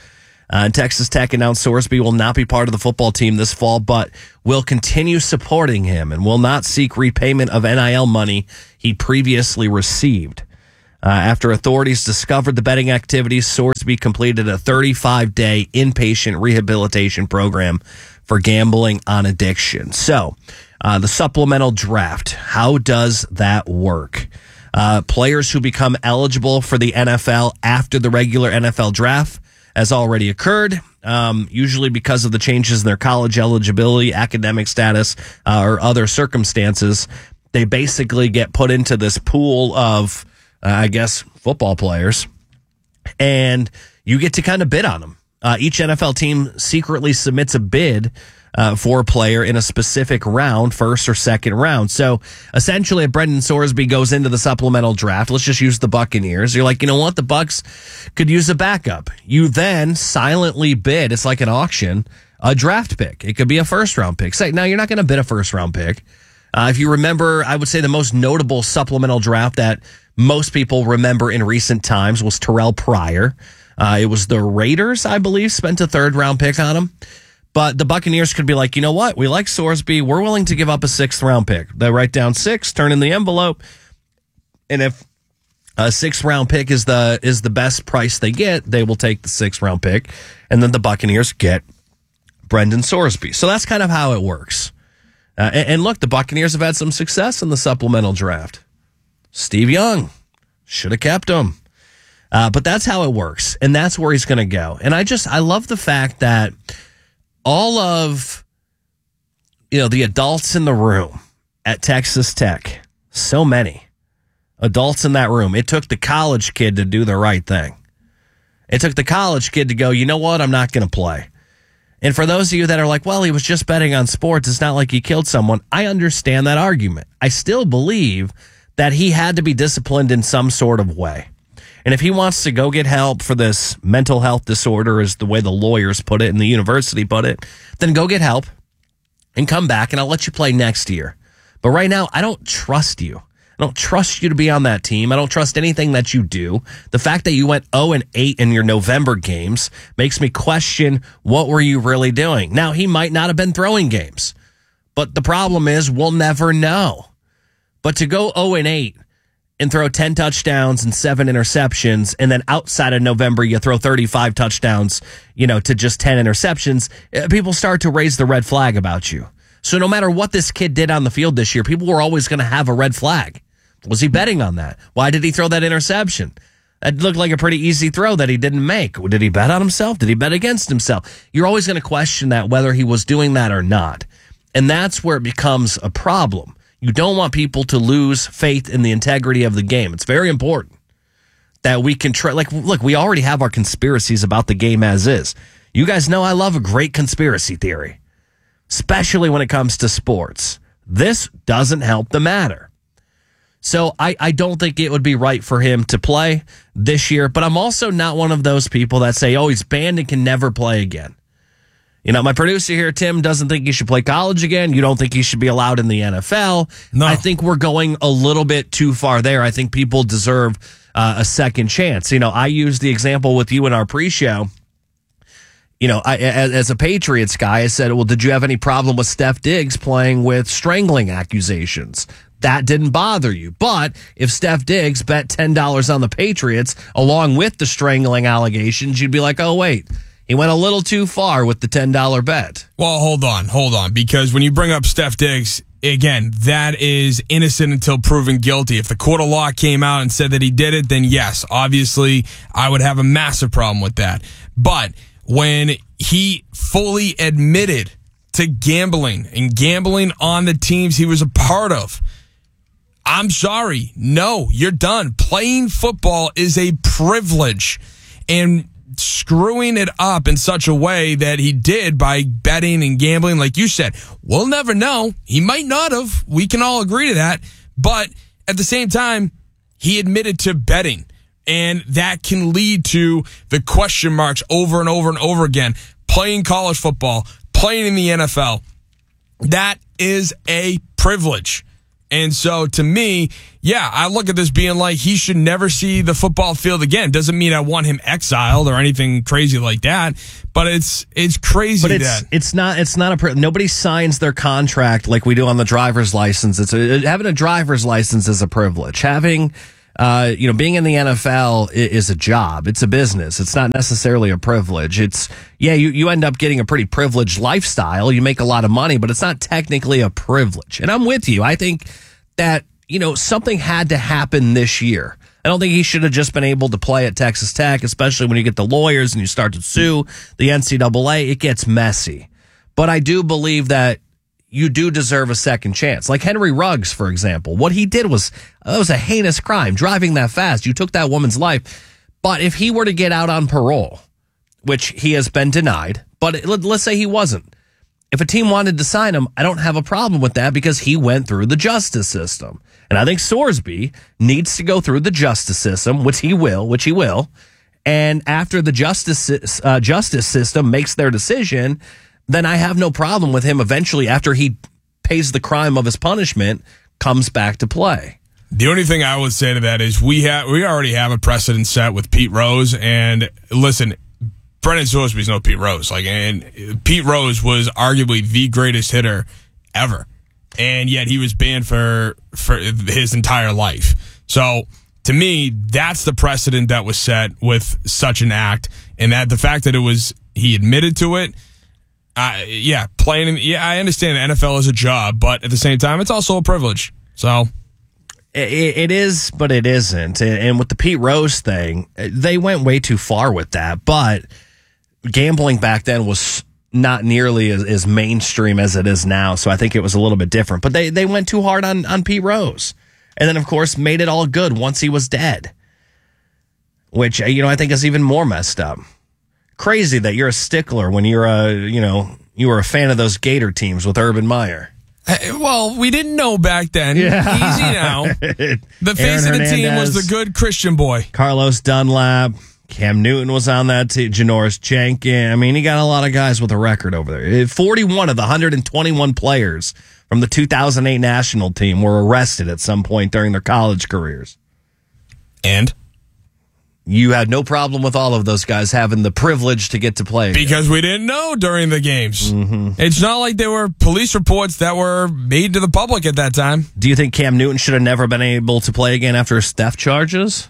Uh, Texas Tech announced Sorsby will not be part of the football team this fall, but will continue supporting him and will not seek repayment of N I L money he previously received. Uh, after authorities discovered the betting activities, Sorsby completed a thirty-five day inpatient rehabilitation program for gambling on addiction. So, uh, the supplemental draft, how does that work? Uh, players who become eligible for the N F L after the regular N F L draft has already occurred, um, usually because of the changes in their college eligibility, academic status, uh, or other circumstances. They basically get put into this pool of, uh, I guess, football players, and you get to kind of bid on them. Uh, each N F L team secretly submits a bid Uh, for a player in a specific round, first or second round. So essentially, if Brendan Sorsby goes into the supplemental draft, let's just use the Buccaneers. You're like, you know what? The Bucs could use a backup. You then silently bid. It's like an auction, a draft pick. It could be a first round pick. Say, now you're not going to bid a first round pick. Uh, if you remember, I would say the most notable supplemental draft that most people remember in recent times was Terrell Pryor. Uh, it was the Raiders, I believe, spent a third round pick on him. But the Buccaneers could be like, you know what? We like Sorsby. We're willing to give up a sixth round pick. They write down six, turn in the envelope. And if a sixth round pick is the is the best price they get, they will take the sixth round pick. And then the Buccaneers get Brendan Sorsby. So that's kind of how it works. Uh, and, and look, the Buccaneers have had some success in the supplemental draft. Steve Young should have kept him. Uh, but that's how it works. And that's where he's going to go. And I just, I love the fact that all of, you know, the adults in the room at Texas Tech, so many adults in that room, it took the college kid to do the right thing. It took the college kid to go, you know what, I'm not going to play. And for those of you that are like, well, he was just betting on sports, it's not like he killed someone. I understand that argument. I still believe that he had to be disciplined in some sort of way. And if he wants to go get help for this mental health disorder, is the way the lawyers put it and the university put it, then go get help and come back and I'll let you play next year. But right now, I don't trust you. I don't trust you to be on that team. I don't trust anything that you do. The fact that you went oh and eight in your November games makes me question, what were you really doing? Now, he might not have been throwing games, but the problem is we'll never know. But to go oh and eight and throw ten touchdowns and seven interceptions, and then outside of November, you throw thirty-five touchdowns, you know, to just ten interceptions, people start to raise the red flag about you. So no matter what this kid did on the field this year, people were always going to have a red flag. Was he betting on that? Why did he throw that interception? That looked like a pretty easy throw that he didn't make. Did he bet on himself? Did he bet against himself? You're always going to question that, whether he was doing that or not. And that's where it becomes a problem. You don't want people to lose faith in the integrity of the game. It's very important that we can try. Like, look, we already have our conspiracies about the game as is. You guys know I love a great conspiracy theory, especially when it comes to sports. This doesn't help the matter. So I, I don't think it would be right for him to play this year, but I'm also not one of those people that say, oh, he's banned and can never play again. You know, my producer here, Tim, doesn't think he should play college again. You don't think he should be allowed in the N F L. No. I think we're going a little bit too far there. I think people deserve uh, a second chance. You know, I used the example with you in our pre-show. You know, I, as, as a Patriots guy, I said, well, did you have any problem with Steph Diggs playing with strangling accusations? That didn't bother you. But if Steph Diggs bet ten dollars on the Patriots along with the strangling allegations, you'd be like, oh, wait. He went a little too far with the ten dollar bet. Well, hold on, hold on. Because when you bring up Steph Diggs, again, that is innocent until proven guilty. If the court of law came out and said that he did it, then yes, obviously, I would have a massive problem with that. But when he fully admitted to gambling and gambling on the teams he was a part of, I'm sorry. No, you're done. Playing football is a privilege. And screwing it up in such a way that he did by betting and gambling, like you said, we'll never know. He might not have. We can all agree to that. But at the same time, he admitted to betting. And that can lead to the question marks over and over and over again. Playing college football, playing in the N F L, that is a privilege. And so to me, yeah, I look at this being like he should never see the football field again. Doesn't mean I want him exiled or anything crazy like that, but it's it's crazy but it's, that it's not it's not a pri- nobody signs their contract like we do on the driver's license. It's a, having a driver's license is a privilege. Having uh, you know, being in the N F L is a job. It's a business. It's not necessarily a privilege. It's, yeah, you, you end up getting a pretty privileged lifestyle. You make a lot of money, but it's not technically a privilege. And I'm with you. I think that, you know, something had to happen this year. I don't think he should have just been able to play at Texas Tech, especially when you get the lawyers and you start to sue the N C double A. It gets messy. But I do believe that you do deserve a second chance. Like Henry Ruggs, for example. What he did was, that was a heinous crime, driving that fast. You took that woman's life. But if he were to get out on parole, which he has been denied, but let's say he wasn't. If a team wanted to sign him, I don't have a problem with that because he went through the justice system. And I think Sorsby needs to go through the justice system, which he will, which he will. And after the justice uh, justice system makes their decision, then I have no problem with him eventually, after he pays the crime of his punishment, comes back to play. The only thing I would say to that is we have we already have a precedent set with Pete Rose. And listen, Brennan Sorsby's no Pete Rose. Like, and Pete Rose was arguably the greatest hitter ever, and yet he was banned for for his entire life. So to me, that's the precedent that was set with such an act, and that the fact that it was he admitted to it. Uh, yeah, playing. In, yeah, I understand the N F L is a job, but at the same time, it's also a privilege. So it, it is, but it isn't. And, and with the Pete Rose thing, they went way too far with that. But gambling back then was not nearly as, as mainstream as it is now, so I think it was a little bit different. But they they went too hard on on Pete Rose, and then of course made it all good once he was dead, which, you know, I think is even more messed up. Crazy that you're a stickler when you're a, you know, you were a fan of those Gator teams with Urban Meyer. Hey, well, we didn't know back then. Yeah. Easy now. The face Aaron of the team Hernandez, was the good Christian boy. Carlos Dunlap, Cam Newton was on that team, Janoris Jenkins. I mean, he got a lot of guys with a record over there. forty-one of the one hundred twenty-one players from the two thousand eight national team were arrested at some point during their college careers. And? You had no problem with all of those guys having the privilege to get to play again. Because we didn't know during the games. Mm-hmm. It's not like there were police reports that were made to the public at that time. Do you think Cam Newton should have never been able to play again after his theft charges?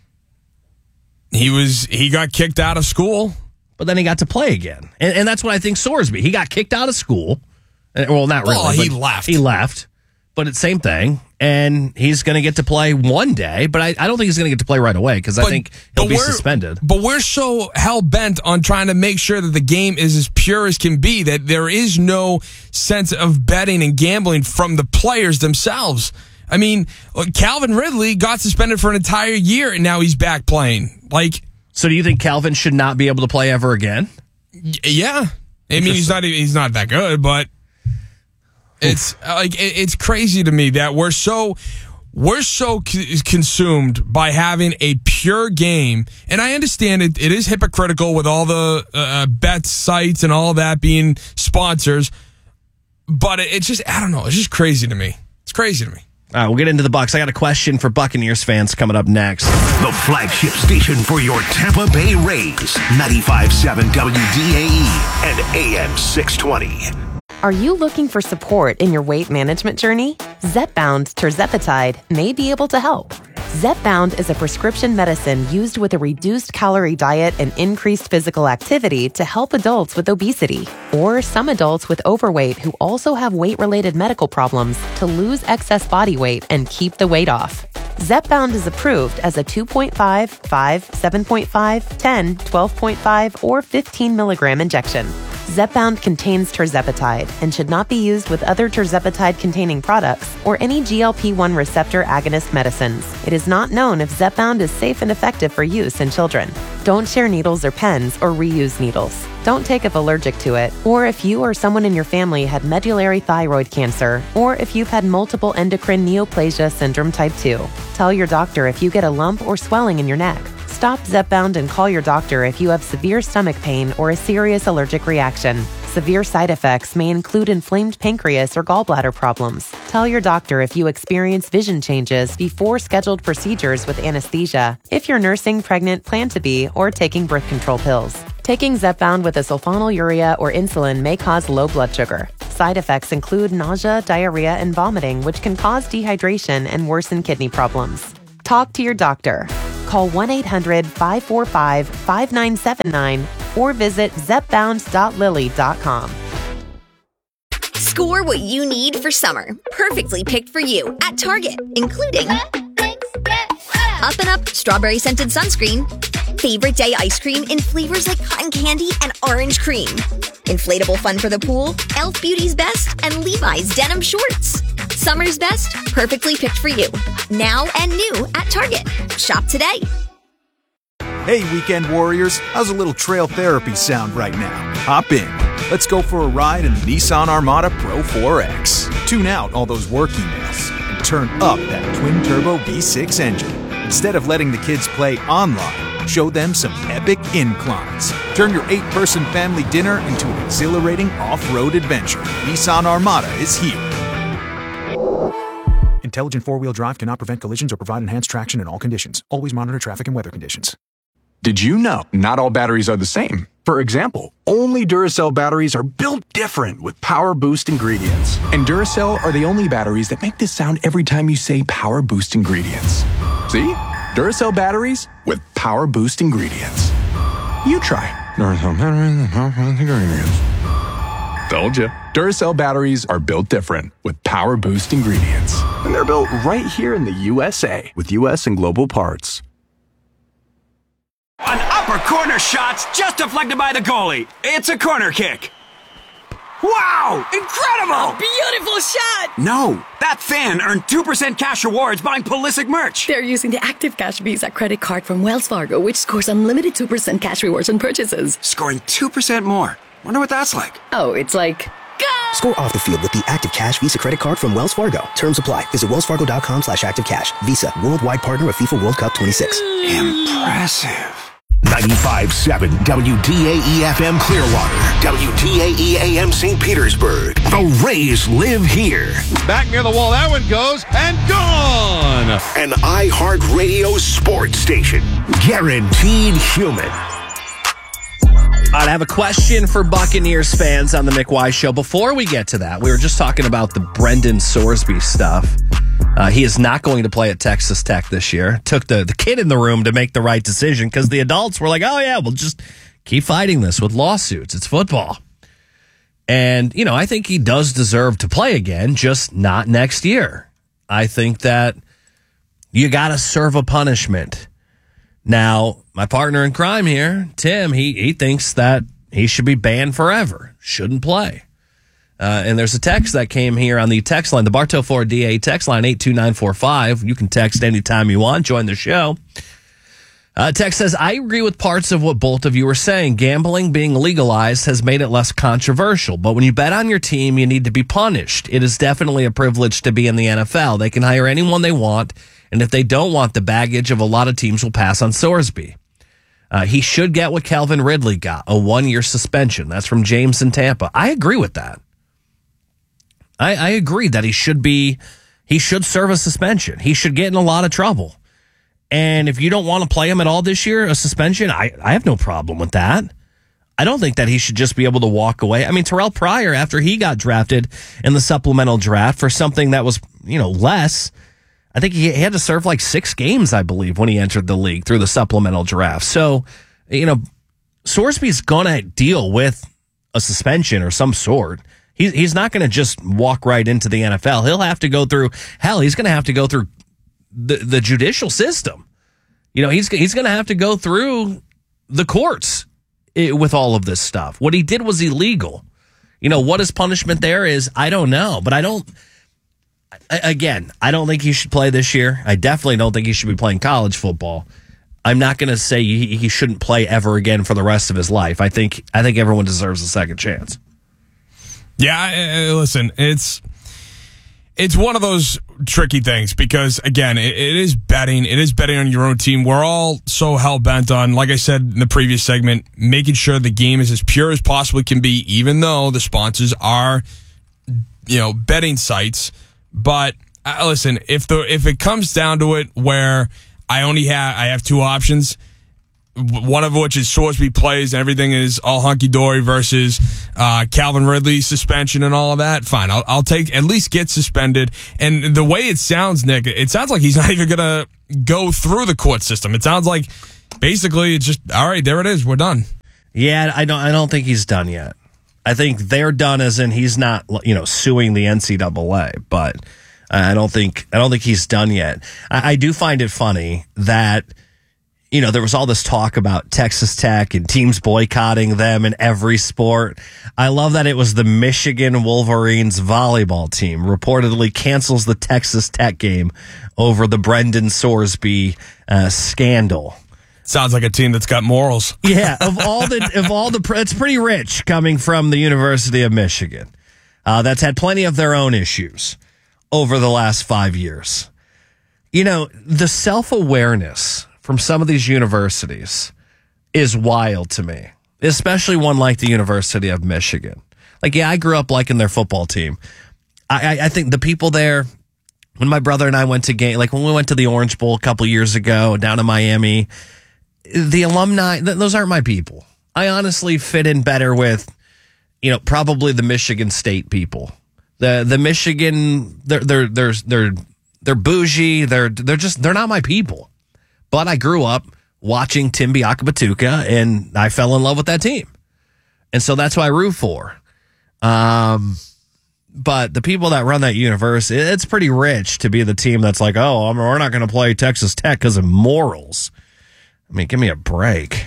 He was he got kicked out of school. But then he got to play again. And, and that's what I think Sorsby. He got kicked out of school. Well, not really. Well, he left. He left. But it's same thing. And he's going to get to play one day, but I, I don't think he's going to get to play right away because I think he'll be suspended. But we're so hell-bent on trying to make sure that the game is as pure as can be, that there is no sense of betting and gambling from the players themselves. I mean, Calvin Ridley got suspended for an entire year, and now he's back playing. Like, so do you think Calvin should not be able to play ever again? Y- yeah. I mean, he's not he's not that good, but it's like it's crazy to me that we're so we're so c- consumed by having a pure game, and I understand it. It is hypocritical with all the uh, bet sites and all that being sponsors, but it, it's just I don't know. It's just crazy to me. It's crazy to me. All right, we'll get into the Bucs. I got a question for Buccaneers fans coming up next. The flagship station for your Tampa Bay Rays, ninety-five point seven W D A E and A M six twenty. Are you looking for support in your weight management journey? Zepbound tirzepatide may be able to help. Zepbound is a prescription medicine used with a reduced calorie diet and increased physical activity to help adults with obesity or some adults with overweight who also have weight-related medical problems to lose excess body weight and keep the weight off. Zepbound is approved as a two point five, five, seven point five, ten, twelve point five, or fifteen milligram injection. Zepbound contains tirzepatide and should not be used with other tirzepatide-containing products or any G L P one receptor agonist medicines. It is not known if Zepbound is safe and effective for use in children. Don't share needles or pens or reuse needles. Don't take if allergic to it, or if you or someone in your family had medullary thyroid cancer, or if you've had multiple endocrine neoplasia syndrome type two. Tell your doctor if you get a lump or swelling in your neck. Stop Zepbound and call your doctor if you have severe stomach pain or a serious allergic reaction. Severe side effects may include inflamed pancreas or gallbladder problems. Tell your doctor if you experience vision changes before scheduled procedures with anesthesia, if you're nursing, pregnant, plan to be, or taking birth control pills. Taking Zepbound with a sulfonylurea or insulin may cause low blood sugar. Side effects include nausea, diarrhea, and vomiting, which can cause dehydration and worsen kidney problems. Talk to your doctor. Call one eight hundred five four five five nine seven nine or visit zepbound dot lilly dot com. Score what you need for summer. Perfectly picked for you at Target, including Up and Up strawberry scented sunscreen, favorite day ice cream in flavors like cotton candy and orange cream, inflatable fun for the pool, e l f Beauty's Best, and Levi's denim shorts. Summer's best, perfectly picked for you. Now and new at Target. Shop today. Hey, weekend warriors, how's a little trail therapy sound right now? Hop in. Let's go for a ride in the Nissan Armada Pro four X. Tune out all those work emails and turn up that twin-turbo V six engine. Instead of letting the kids play online, show them some epic inclines. Turn your eight-person family dinner into an exhilarating off-road adventure. Nissan Armada is here. Intelligent four-wheel drive cannot prevent collisions or provide enhanced traction in all conditions. Always monitor traffic and weather conditions. Did you know not all batteries are the same? For example, only Duracell batteries are built different with Power Boost ingredients. And Duracell are the only batteries that make this sound every time you say Power Boost ingredients. See? Duracell batteries with Power Boost ingredients. You try. Duracell batteries with Power Boost ingredients. Told you. Duracell batteries are built different with Power Boost ingredients. And they're built right here in the U S A with U S and global parts. An upper corner shot's just deflected by the goalie. It's a corner kick. Wow! Incredible! A beautiful shot! No, that fan earned two percent cash rewards buying Pulisic merch. They're using the Active Cash Visa credit card from Wells Fargo, which scores unlimited two percent cash rewards on purchases. Scoring two percent more. Wonder what that's like. Oh, it's like... Go! Score off the field with the Active Cash Visa credit card from Wells Fargo. Terms apply. Visit wellsfargo.com slash activecash. Visa, worldwide partner of FIFA World Cup twenty-six. Impressive. ninety-five point seven W D A E F M Clearwater, W D A E A M Saint Petersburg. The Rays live here. Back near the wall, that one goes, and gone! An iHeartRadio sports station. Guaranteed human. All right, I have a question for Buccaneers fans on the Nick Wise Show. Before we get to that, we were just talking about the Brendan Sorsby stuff. Uh, he is not going to play at Texas Tech this year. Took the, the kid in the room to make the right decision because the adults were like, oh, yeah, we'll just keep fighting this with lawsuits. It's football. And, you know, I think he does deserve to play again, just not next year. I think that you got to serve a punishment. Now, my partner in crime here, Tim, he, he thinks that he should be banned forever, shouldn't play. Uh, and there's a text that came here on the text line, the Bartow Ford D A text line, eight two nine four five. You can text anytime you want, join the show. Uh, text says, I agree with parts of what both of you were saying. Gambling being legalized has made it less controversial. But when you bet on your team, you need to be punished. It is definitely a privilege to be in the N F L. They can hire anyone they want. And if they don't want the baggage of a lot of teams will pass on Sorsby. Uh, he should get what Calvin Ridley got, a one-year suspension. That's from James in Tampa. I agree with that. I, I agree that he should be, he should serve a suspension. He should get in a lot of trouble. And if you don't want to play him at all this year, a suspension, I, I have no problem with that. I don't think that he should just be able to walk away. I mean, Terrell Pryor, after he got drafted in the supplemental draft for something that was, you know, less, I think he had to serve like six games, I believe, when he entered the league through the supplemental draft. So, you know, Sorsby's going to deal with a suspension or some sort. He, he's not going to just walk right into the N F L. He'll have to go through, hell, he's going to have to go through the, the judicial system. You know, he's, he's going to have to go through the courts with all of this stuff. What he did was illegal. You know, what his punishment there is, I don't know. But I don't, again, I don't think he should play this year. I definitely don't think he should be playing college football. I'm not going to say he, he shouldn't play ever again for the rest of his life. I think I think everyone deserves a second chance. Yeah, listen, it's it's one of those tricky things because, again, it, it is betting. It is betting on your own team. We're all so hell-bent on, like I said in the previous segment, making sure the game is as pure as possibly can be, even though the sponsors are, you know, betting sites. But uh, listen, if the if it comes down to it where I only have I have two options, one of which is Sorsby plays and everything is all hunky-dory versus uh, Calvin Ridley's suspension and all of that, fine. I'll, I'll take, at least get suspended. And the way it sounds, Nick, it sounds like he's not even going to go through the court system. It sounds like basically it's just, all right, there it is, we're done. Yeah, I don't I don't think he's done yet. I think they're done as in he's not, you know, suing the N C double A, but I don't think I don't think he's done yet. I, I do find it funny that, you know, there was all this talk about Texas Tech and teams boycotting them in every sport. I love that it was the Michigan Wolverines volleyball team reportedly cancels the Texas Tech game over the Brendan Sorsby uh, scandal. Sounds like a team that's got morals. Yeah, of all the of all the, it's pretty rich coming from the University of Michigan. Uh, that's had plenty of their own issues over the last five years. You know, the self-awareness from some of these universities is wild to me, especially one like the University of Michigan. Like, yeah, I grew up liking their football team. I, I, I think the people there, when my brother and I went to game, like when we went to the Orange Bowl a couple years ago down in Miami, the alumni, th- those aren't my people. I honestly fit in better with, you know, probably the Michigan State people. The the Michigan, they're they're they're they're they're bougie. They're they're just they're not my people. But I grew up watching Tim Biakabatuka, and I fell in love with that team. And so that's who I root for. Um, but the people that run that university, it's pretty rich to be the team that's like, oh, I'm, we're not going to play Texas Tech because of morals. I mean, give me a break.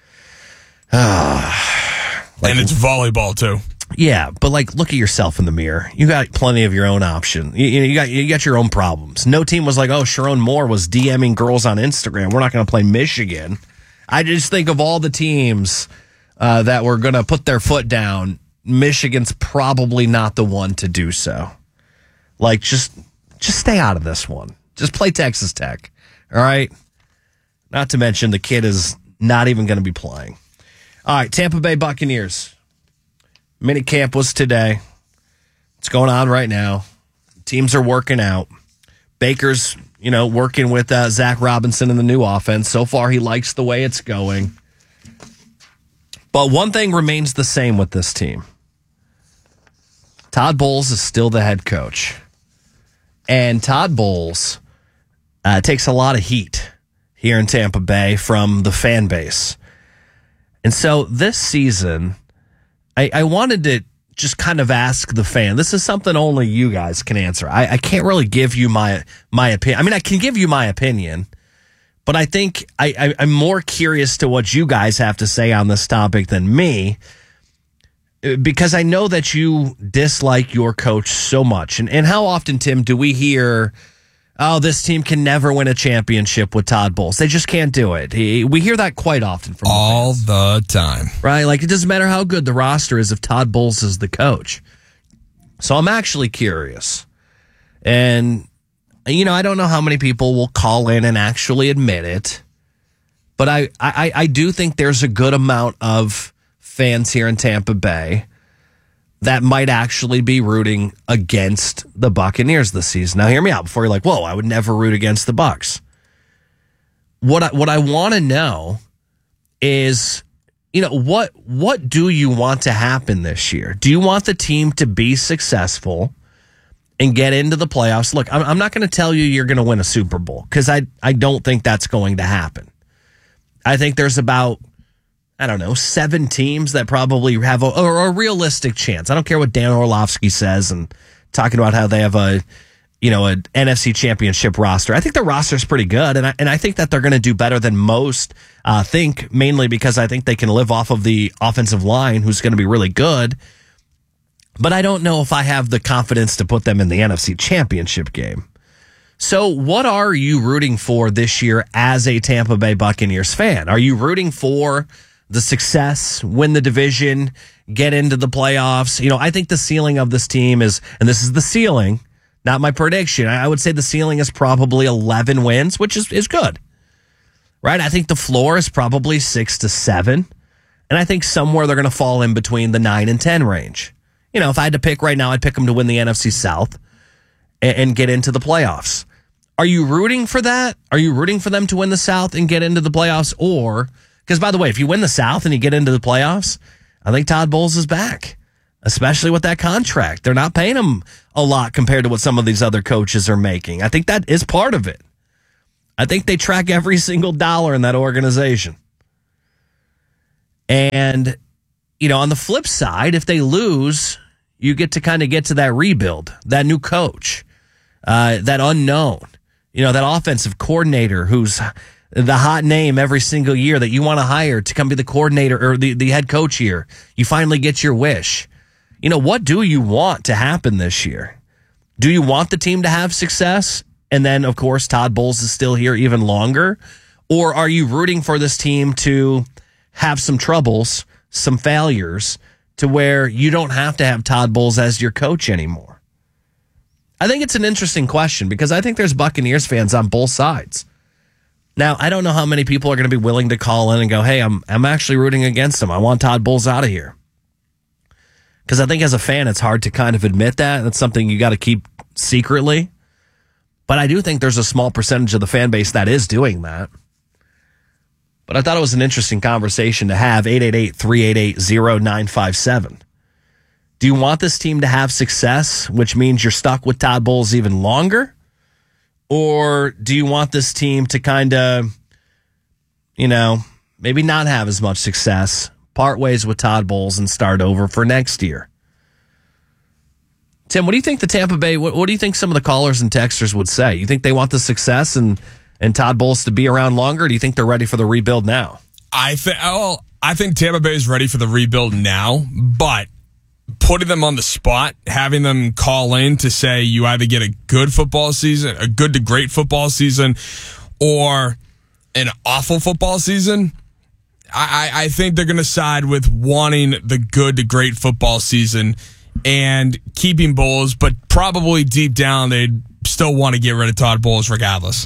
Ah, like, and it's volleyball, too. Yeah, but like, look at yourself in the mirror. You got plenty of your own option. You, you got you got your own problems. No team was like, oh, Sharon Moore was DMing girls on Instagram. We're not going to play Michigan. I just think of all the teams uh, that were going to put their foot down. Michigan's probably not the one to do so. Like, just just stay out of this one. Just play Texas Tech. All right. Not to mention the kid is not even going to be playing. All right, Tampa Bay Buccaneers. Minicamp was today. It's going on right now. Teams are working out. Baker's, you know, working with uh, Zach Robinson in the new offense. So far, he likes the way it's going. But one thing remains the same with this team. Todd Bowles is still the head coach. And Todd Bowles uh, takes a lot of heat here in Tampa Bay from the fan base. And so this season, I, I wanted to just kind of ask the fan. This is something only you guys can answer. I, I can't really give you my my opinion. I mean, I can give you my opinion, but I think I, I, I'm more curious to what you guys have to say on this topic than me, because I know that you dislike your coach so much. And, and how often, Tim, do we hear, oh, this team can never win a championship with Todd Bowles? They just can't do it. He, we hear that quite often from all the, the time. Right? Like, it doesn't matter how good the roster is if Todd Bowles is the coach. So I'm actually curious. And, you know, I don't know how many people will call in and actually admit it, but I, I, I do think there's a good amount of fans here in Tampa Bay that might actually be rooting against the Buccaneers this season. Now, hear me out before you're like, whoa, I would never root against the Bucs. What I, what I want to know is, you know, what what do you want to happen this year? Do you want the team to be successful and get into the playoffs? Look, I'm, I'm not going to tell you you're going to win a Super Bowl, because I, I don't think that's going to happen. I think there's about, I don't know, seven teams that probably have a, or a realistic chance. I don't care what Dan Orlovsky says and talking about how they have a, you know, an N F C championship roster. I think their roster is pretty good, and I, and I think that they're going to do better than most uh, think, mainly because I think they can live off of the offensive line, who's going to be really good. But I don't know if I have the confidence to put them in the N F C championship game. So what are you rooting for this year as a Tampa Bay Buccaneers fan? Are you rooting for the success, win the division, get into the playoffs? You know, I think the ceiling of this team is, and this is the ceiling, Not my prediction. I would say the ceiling is probably eleven wins, which is, is good. Right? I think the floor is probably six to seven. And I think somewhere they're going to fall in between the nine and ten range. You know, if I had to pick right now, I'd pick them to win the N F C South and, and get into the playoffs. Are you rooting for that? Are you rooting for them to win the South and get into the playoffs? Or, because by the way, if you win the South and you get into the playoffs, I think Todd Bowles is back, especially with that contract. They're not paying him a lot compared to what some of these other coaches are making. I think that is part of it. I think they track every single dollar in that organization. And, you know, on the flip side, if they lose, you get to kind of get to that rebuild, that new coach, uh, that unknown, you know, that offensive coordinator who's the hot name every single year that you want to hire to come be the coordinator or the, the head coach here. You finally get your wish. You know, what do you want to happen this year? Do you want the team to have success? And then, of course, Todd Bowles is still here even longer. Or are you rooting for this team to have some troubles, some failures, to where you don't have to have Todd Bowles as your coach anymore? I think it's an interesting question because I think there's Buccaneers fans on both sides. Now, I don't know how many people are going to be willing to call in and go, hey, I'm I'm actually rooting against him. I want Todd Bowles out of here. Because I think as a fan, it's hard to kind of admit that. That's something you got to keep secretly. But I do think there's a small percentage of the fan base that is doing that. But I thought it was an interesting conversation to have. eight eight eight, three eight eight, zero nine five seven. Do you want this team to have success, which means you're stuck with Todd Bowles even longer? Or do you want this team to kind of, you know, maybe not have as much success, part ways with Todd Bowles and start over for next year? Tim, what do you think the Tampa Bay, what, what do you think some of the callers and texters would say? You think they want the success and, and Todd Bowles to be around longer? Or do you think they're ready for the rebuild now? I think, oh, I think Tampa Bay is ready for the rebuild now, but putting them on the spot, having them call in to say you either get a good football season, a good to great football season, or an awful football season, I, I think they're going to side with wanting the good to great football season and keeping Bowles, but probably deep down they'd still want to get rid of Todd Bowles regardless.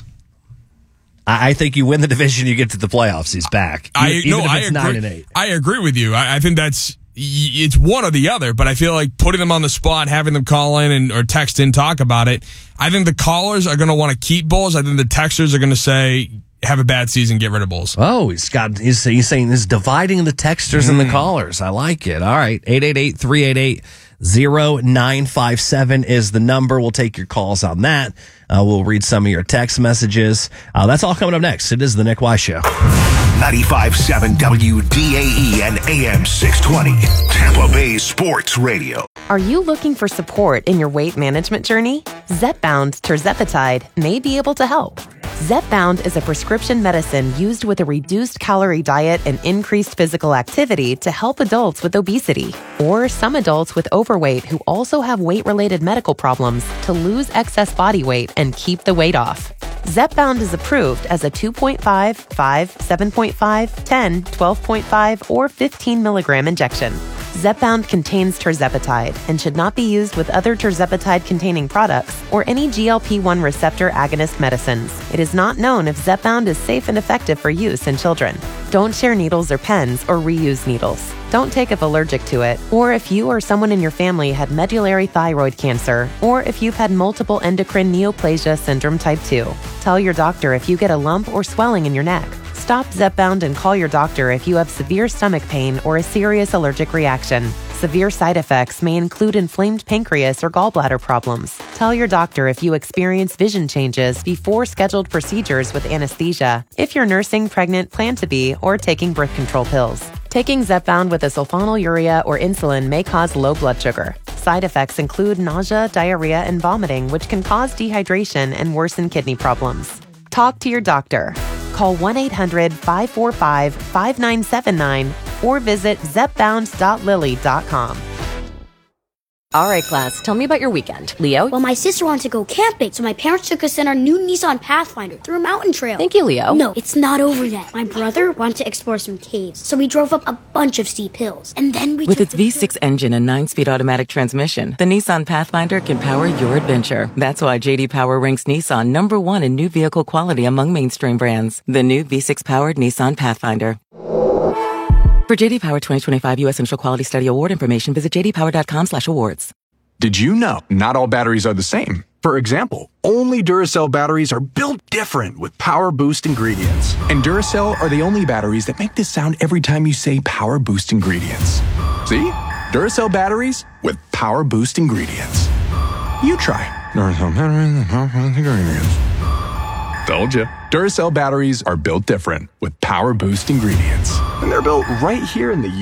I think you win the division, you get to the playoffs. He's back. I, even no, if I it's agree. nine and eight. I agree with you. I, I think that's it's one or the other. But I feel like putting them on the spot, having them call in and or text in, talk about it. I think the callers are going to want to keep Bowles. I think the texters are going to say have a bad season, get rid of Bowles. Oh, he's got. He's, he's saying he's dividing the texters mm. and the callers. I like it. All right, eight eight eight, three eight eight, zero nine five seven is the number. We'll take your calls on that. Uh, we'll read some of your text messages. Uh, that's all coming up next. It is the Nick Wise Show. ninety-five point seven W D A E and A M six twenty, Tampa Bay Sports Radio. Are you looking for support in your weight management journey? Zepbound Tirzepatide may be able to help. Zepbound is a prescription medicine used with a reduced calorie diet and increased physical activity to help adults with obesity or some adults with overweight who also have weight-related medical problems to lose excess body weight and keep the weight off. Zepbound is approved as a two point five, five, seven point five, ten, twelve point five, or fifteen milligram injection. Zepbound contains tirzepatide and should not be used with other tirzepatide-containing products or any G L P one receptor agonist medicines. It is not known if Zepbound is safe and effective for use in children. Don't share needles or pens or reuse needles. Don't take if allergic to it, or if you or someone in your family had medullary thyroid cancer, or if you've had multiple endocrine neoplasia syndrome type two. Tell your doctor if you get a lump or swelling in your neck. Stop Zepbound and call your doctor if you have severe stomach pain or a serious allergic reaction. Severe side effects may include inflamed pancreas or gallbladder problems. Tell your doctor if you experience vision changes before scheduled procedures with anesthesia, if you're nursing, pregnant, plan to be, or taking birth control pills. Taking Zepbound with a sulfonylurea or insulin may cause low blood sugar. Side effects include nausea, diarrhea, and vomiting, which can cause dehydration and worsen kidney problems. Talk to your doctor. Call one eight hundred, five four five, five nine seven nine or visit zepbound dot lilly dot com. All right, class, tell me about your weekend. Leo? Well, my sister wanted to go camping, so my parents took us in our new Nissan Pathfinder through a mountain trail. Thank you, Leo. No, it's not over yet. My brother wanted to explore some caves, so we drove up a bunch of steep hills. And then we With took its the V six engine and nine-speed automatic transmission, the Nissan Pathfinder can power your adventure. That's why J D Power ranks Nissan number one in new vehicle quality among mainstream brands. The new V six-powered Nissan Pathfinder. For J D Power twenty twenty-five U S Initial Quality Study Award information, visit j d power dot com slash awards. Did you know not all batteries are the same? For example, only Duracell batteries are built different with Power Boost ingredients. And Duracell are the only batteries that make this sound every time you say Power Boost ingredients. See? Duracell batteries with Power Boost ingredients. You try. Duracell batteries with Power Boost ingredients. Told you. Duracell batteries are built different with Power Boost ingredients. And they're built right here in the